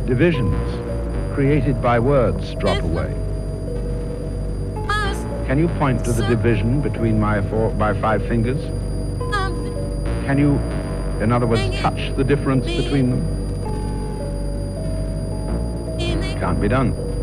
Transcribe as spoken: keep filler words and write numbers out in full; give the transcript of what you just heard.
Divisions created by words drop away. Can you point to the division between my four, my five fingers? Can you, in other words, touch the difference between them? Can't be done.